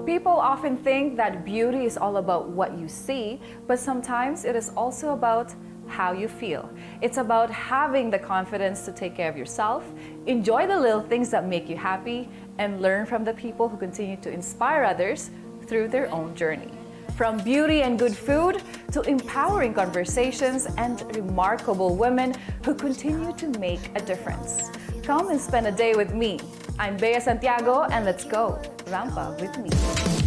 People often think that beauty is all about what you see, but sometimes it is also about how you feel. It's about having the confidence to take care of yourself, enjoy the little things that make you happy, and learn from the people who continue to inspire others through their own journey. From beauty and good food to empowering conversations and remarkable women who continue to make a difference. Come and spend a day with me. I'm Bea Santiago, and let's go Rampa with me.